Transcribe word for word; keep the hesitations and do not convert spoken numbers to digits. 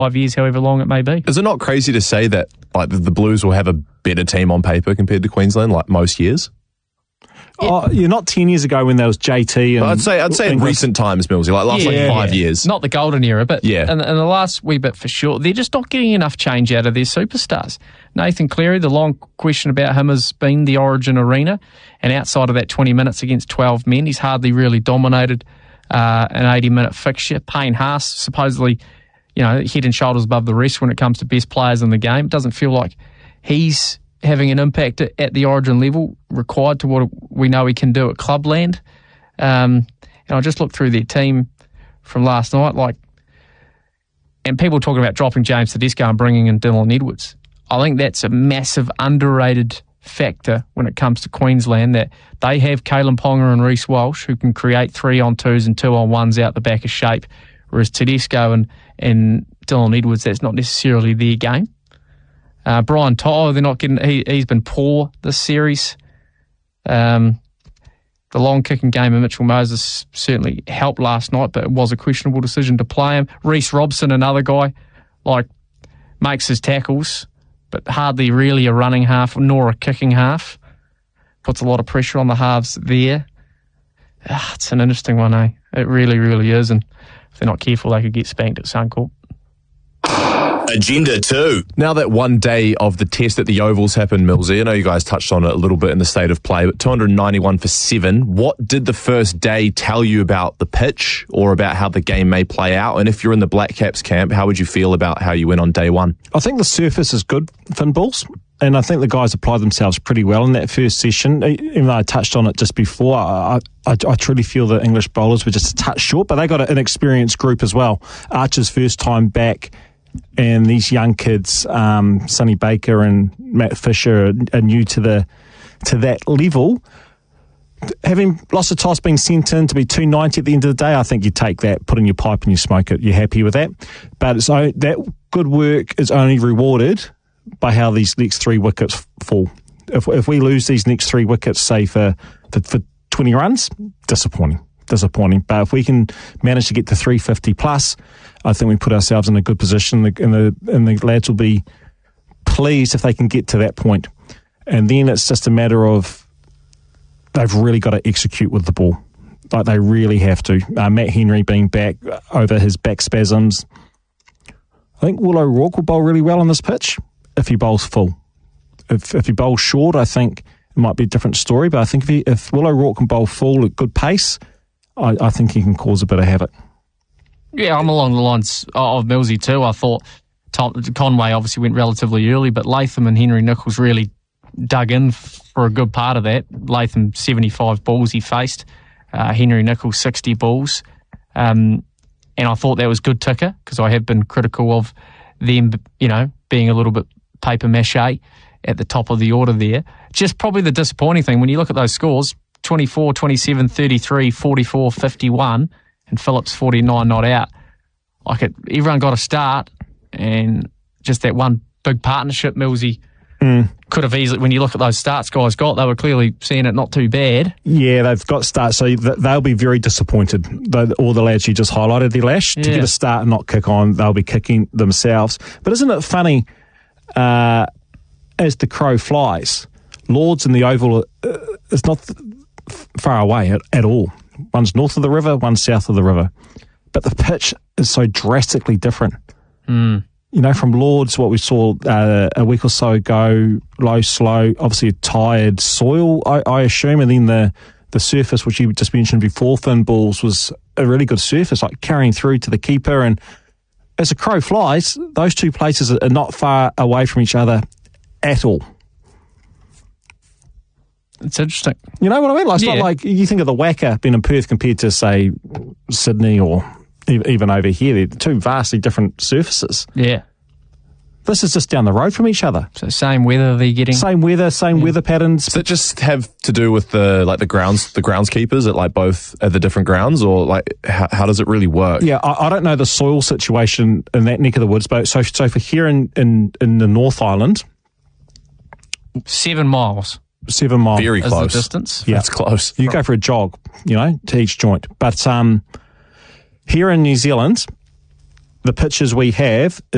five years, however long it may be. Is it not crazy to say that like the, the Blues will have a better team on paper compared to Queensland, like most years? Oh, yeah, not ten years ago when there was J T. And I'd say I'd say in English. recent times, Millsy, like last Yeah, like five yeah. years. Not the golden era, but Yeah. in, in the last wee bit for sure. They're just not getting enough change out of their superstars. Nathan Cleary, the long question about him has been the Origin arena, and outside of that twenty minutes against twelve men, he's hardly really dominated uh, an eighty-minute fixture. Payne Haas, supposedly, you know, head and shoulders above the rest when it comes to best players in the game. It doesn't feel like he's having an impact at, at the Origin level required to what we know he can do at Clubland. Um, and I just looked through their team from last night, like, and people talking about dropping James Tedesco and bringing in Dylan Edwards. I think that's a massive underrated factor when it comes to Queensland, that they have Kalen Ponga and Reece Walsh who can create three on twos and two on ones out the back of shape, whereas Tedesco and, and Dylan Edwards, that's not necessarily their game. Uh, Brian To'o, they're not getting. He, he's been poor this series. Um, the long kicking game of Mitchell Moses certainly helped last night, but it was a questionable decision to play him. Reece Robson, another guy, like makes his tackles, but hardly really a running half nor a kicking half. Puts a lot of pressure on the halves there. Ah, it's an interesting one, eh? It really, really is, and if they're not careful, they could get spanked at Suncorp. Agenda two. Now that one day of the test at the Ovals happened, Millsy, I know you guys touched on it a little bit in the state of play, but two hundred ninety-one for seven. What did the first day tell you about the pitch or about how the game may play out? And if you're in the Black Caps camp, how would you feel about how you went on day one? I think the surface is good, Finn Balls, and I think the guys applied themselves pretty well in that first session. Even though I touched on it just before, I, I, I truly feel the English bowlers were just a touch short, but they got an experienced group as well. Archer's first time back, and these young kids, um, Sonny Baker and Matt Fisher, are, are new to the to that level. Having lost a toss, being sent in to be two ninety at the end of the day, I think you take that, put in your pipe and you smoke it. You're happy with that. But it's, that good work is only rewarded by how these next three wickets fall. If if we lose these next three wickets, say for, for, for twenty runs, disappointing. Disappointing. But if we can manage to get to three fifty plus, I think we put ourselves in a good position, and the, and the lads will be pleased if they can get to that point. And then it's just a matter of they've really got to execute with the ball. Like they really have to. Uh, Matt Henry being back over his back spasms. I think Will O'Rourke will bowl really well on this pitch if he bowls full. If if he bowls short, I think it might be a different story. But I think if, he, if Will O'Rourke can bowl full at good pace, I, I think he can cause a bit of havoc. Yeah, I'm along the lines of Millsy too. I thought Tom, Conway obviously went relatively early, but Latham and Henry Nicholls really dug in for a good part of that. Latham, seventy-five balls he faced. Uh, Henry Nicholls, sixty balls. Um, and I thought that was good ticker, because I have been critical of them, you know, being a little bit paper mache at the top of the order there. Just probably the disappointing thing, when you look at those scores, twenty-four, twenty-seven, thirty-three, forty-four, fifty-one, and Phillips forty-nine not out. Like it, everyone got a start, and just that one big partnership, Millsy, mm. could have easily, when you look at those starts guys got, they were clearly seeing it not too bad. Yeah, they've got starts, so they'll be very disappointed. All the lads you just highlighted there, Lash, yeah. to get a start and not kick on, they'll be kicking themselves. But isn't it funny, uh, as the crow flies, Lords in the Oval uh, is not th- far away at, at all. One's north of the river, one's south of the river. But the pitch is so drastically different. Mm. You know, from Lords, what we saw uh, a week or so ago, low, slow, obviously a tired soil, I, I assume, and then the, the surface, which you just mentioned before, Finn Balls, was a really good surface, like carrying through to the keeper. And as the crow flies, those two places are not far away from each other at all. It's interesting. You know what I mean? Like, it's yeah. not like you think of the Wacker being in Perth compared to, say, Sydney or even over here. They're two vastly different surfaces. Yeah. This is just down the road from each other. So same weather they're getting. Same weather, same yeah. weather patterns. Does it just have to do with the like the grounds, the groundskeepers at like both at the different grounds, or like how, how does it really work? Yeah, I, I don't know the soil situation in that neck of the woods, but so so for here in in, in the North Island, seven miles. Seven miles. Very close. Is the distance. Yeah. That's close. You go for a jog, you know, to each joint. But um, here in New Zealand, the pitches we have